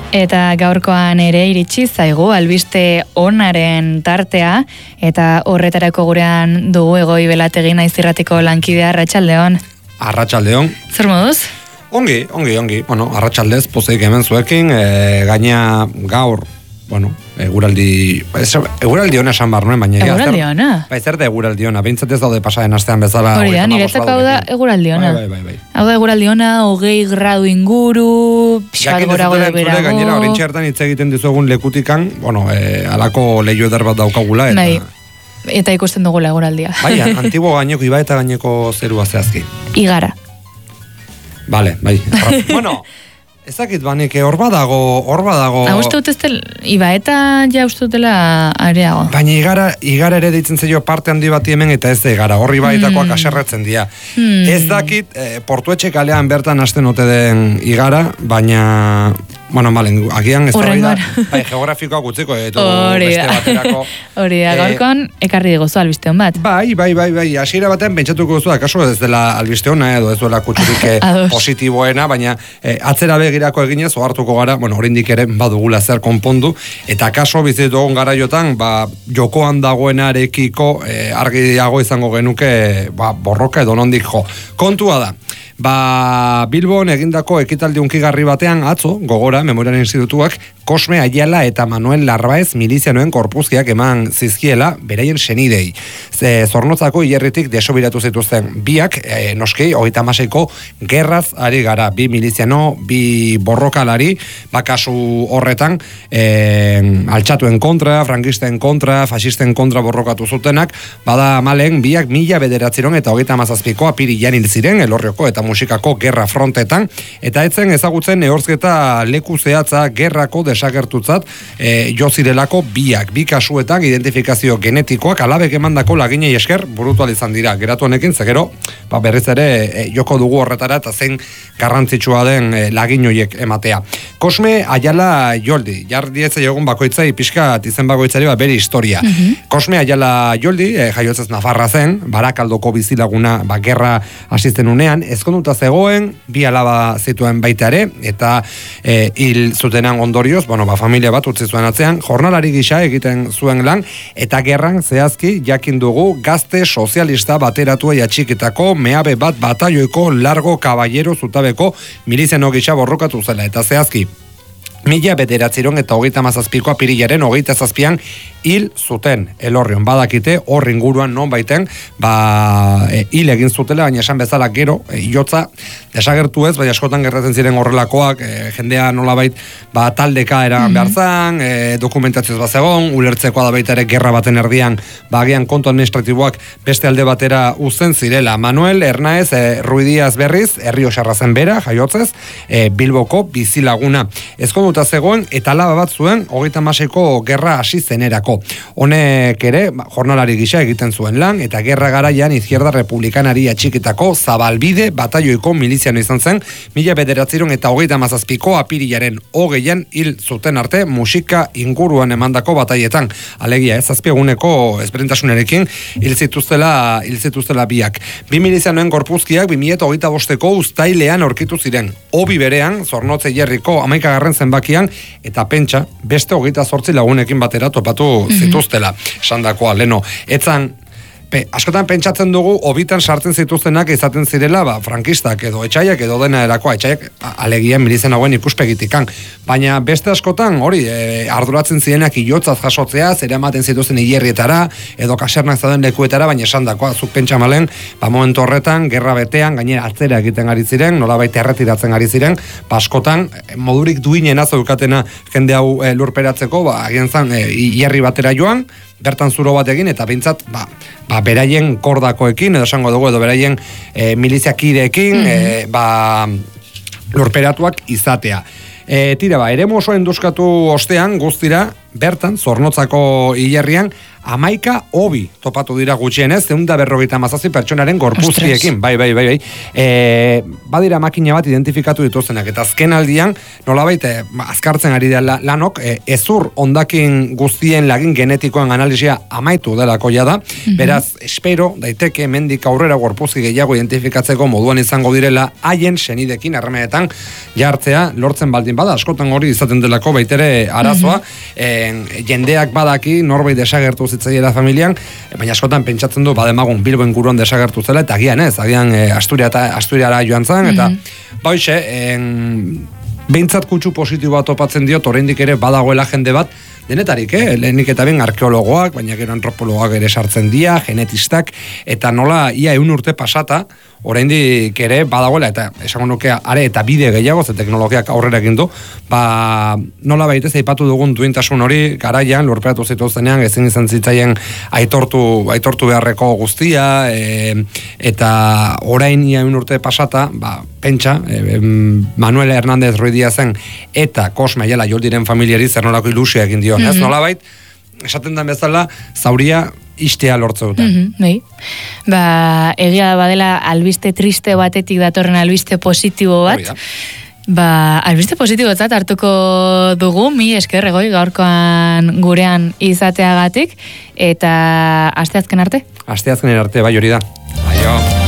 Eta gaurkoan ere iritsi zaigu albiste onaren tartea eta horretarako gurean dugu Egoi Belategi naiz irratiko lankidea. Arratsaldeon. Arratsaldeon. Zer moduz? Ongi. Bueno, arratsaldez pozik hemen zuekin, gaina gaur, bueno, eguraldi ona esan bar nuen, baina eguraldi ona. Zer da eguraldi ona? Behintzat ez daude pasaren astean bezala. Hori da, niretzako hau da eguraldi ona. Bai. Hau da eguraldi ona, 20 gradu inguru, pixkat gorago da berago. Gainera, horintxe hartan hitz egiten dizuegun lekutikan, bueno, alako lehiu eder bat daukagula. Eta ikusten dugula eguraldia. Bai, antibo gaineko, iba eta gaineko zerua zehazki. Igara. Vale, bai. Bueno, ezakit banik, hor badago... Uste dut ez iba eta ja uste dutela areago. Baina igara ere ditzen zeio parte handi bati hemen eta ez da igara, horri baitakoak aserretzen dira. Ez dakit, Portuetxe kalean bertan hasten ote den igara, baina... Bueno, malen, agian ez da geografikoak utziko, beste baterako. Hori da, gaurkon ekarri digozu albiste hon bat. Bai, hasiera batean pentsatuko duzu, akaso ez dela albiste hona, edo ez duela kutsurik positiboena, baina atzera begirako eginez, ohartuko gara, bueno, oraindik ere badugula zer konpondu, eta kaso bizitugun garaiotan, jokoan dagoenarekiko argiago izango genuke borroka edo nondik jo. Kontua da, Bilbon egindako ekitaldi hunkigarri batean atzo, gogora, Memoriaren Institutuak, Kosme Ayala eta Manuel Larraez milizianoen korpuzkiak eman zizkiela beraien senidei. Zornotzako hilerritik desobiratu zituzten biak, noskei, 36ko gerraz ari gara, 2 miliziano, 2 borrokalari, kasu horretan, altxatuen kontra, frankisten kontra, fasisten kontra borrokatu zutenak, bada malen biak 1937ko apirilean hil ziren, Elorrioko eta musikako gerra frontetan, eta etzen ezagutzen nehorzketa leku zehatza gerrako desagertutzat jo zirelako biak. Bi kasuetan identifikazio genetikoak alabek emandako laginei esker burutu izan dira. Geratu honekin, zegero, berriz ere joko dugu horretara eta zein garrantzitsua den lagin horiek ematea. Kosme Ayala Joldi, jardietze jogun bakoitzai pixka izen bakoitzari bere historia. Kosme Ayala Joldi, jaiotzez Nafarra zen, Barakaldoko bizilaguna gerra asisten unean, ezkonduta zegoen, 2 alaba zituen baita ere, eta hil zutenan ondorioz, familia bat utzi zuen atzean, jornalari gisa egiten zuen lan, eta gerran zehazki jakin dugu gazte sozialista bateratua atxiketako meabe bat batalloiko Largo Caballero zutabeko miliziano gisa borrokatu zela, eta zehazki 1937ko apirilaren 27an hil zuten Elorrion. Badakite hor inguruan non baiten hil egin zutela, baina esan bezala gero hilotza desagertu ez, baina askotan gertatzen ziren horrelakoak, jendea nolabait taldeka eran behar zan, dokumentazioz bat zegoen, ulertzekoa da baita ere gerra baten erdian agian kontu administratiboak beste alde batera uzten zirela. Manuel Hernaez Ruidiaz berriz, Errioxarra zen bera, jaiotzez, Bilboko bizilaguna. Ezkonduta zegoen eta alaba bat zuen 36ko gerra hasi zenerako. Honek ere, jornalari gisa egiten zuen lan, eta gerra garaian Izquierda Republikanari atxiketako Zabalbide batalloiko miliziano izan zen, 1937ko apirilaren 20an hil zuten arte musika inguruan emandako bataietan. Alegia, zazpieguneko ezberdintasunarekin hil zituztela biak. 2 milizianoen gorpuzkiak 2025ko uztailean aurkitu ziren. Obi berean, Zornotze Hilerriko 11. zenbakian, eta pentsa, beste 28 lagunekin batera topatu zituztela, esandakoa leno. Etzan, askotan pentsatzen dugu obitan sartzen zituztenak izaten zirela frankistak edo etxaiak edo dena erakoa, etxaiak alegian milizen hauen ikuspegitikan, baina beste askotan hori arduratzen zirenak hilotzaz jasotzea, zera ematen zituzten hilerrietara edo kasernak zauden lekuetara, baina esandakoa zuk pentsa malen, momentu horretan gerra betean, gainera atzera egiten ari ziren, nolabait erretiratzen ari ziren, askotan modurik duinen azaukatena jende hau lurperatzeko, agian zan hilerri batera joan, bertan zuro bat egin, eta bintzat, beraien kordakoekin, edo esango dugu, edo beraien miliziakideekin, lurperatuak izatea. Eremu oso enduzkatu ostean, guztira, bertan, Zornotzako hilerrian, 11 hobi topatu dira gutxienez, 157 pertsonaren gorpuzkiekin, bai. Badira makina bat identifikatu dituztenak, eta azken aldian, nolabait, azkartzen ari da lanok, ezur ondakin guztien lagin genetikoen analisia amaitu delako da, beraz, espero, daiteke, mendik aurrera gorpuzki gehiago identifikatzeko moduan izango direla, haien senidekin harremanetan jartzea lortzen baldin bada, askotan hori izaten delako baitere arazoa, jendeak badaki, norbait desagertu zitzaiela familian, baina askotan pentsatzen du, bademagun Bilbo inguruan desagertu zela, eta agian Asturiara joan zen, eta baixe, behintzat kutsu positiboa topatzen diot, oraindik ere badagoela jende bat, denetarik, lehenik eta ben arkeologoak, baina gero antropologoak ere sartzen dira, genetistak, eta nola ia 1 urte pasata, oraindik ere badagoela, eta esango nuke are eta bide gehiago, ze teknologiak aurrera egin du, nola baitez aipatu dugun duintasun hori, garaian, lurperatu zituztenean, ezin izan zitzaien aitortu beharreko guztia, eta orain ia 1 urte pasata, pentsa, Manuel Hernández Ruidia zen, eta Kosme Ayala Joldiren familiari zer nolako ilusia egin dio, ez nolabait, esaten den bezala, zauria istea lortze duten. Egia badela albiste triste batetik datorren albiste positibo bat, albiste positibotzat hartuko dugu, mi esker Egoi gaurkoan gurean izateagatik, eta asteazken arte? Asteazken arte, bai hori da. Aio.